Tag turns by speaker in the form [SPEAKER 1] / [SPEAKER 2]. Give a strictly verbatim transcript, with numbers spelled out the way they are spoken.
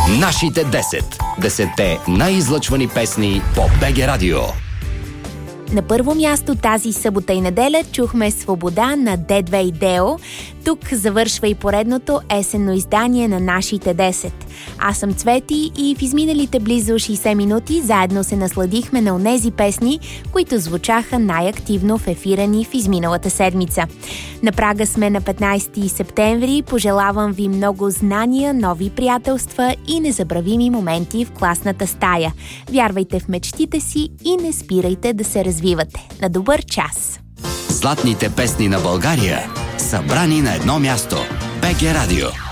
[SPEAKER 1] Нашите десет. Десетте най-излъчвани песни по БГ Радио.
[SPEAKER 2] На първо място тази събота и неделя чухме Свобода на Дедве и Део. Тук завършва и поредното есенно издание на Нашите десет. Аз съм Цвети и в изминалите близо шейсет минути заедно се насладихме на онези песни, които звучаха най-активно в ефира ни в изминалата седмица. На прага сме на петнайсети септември. Пожелавам ви много знания, нови приятелства и незабравими моменти в класната стая. Вярвайте в мечтите си и не спирайте да се развивате. На добър час!
[SPEAKER 1] Златните песни на България, събрани на едно място. БГ Радио.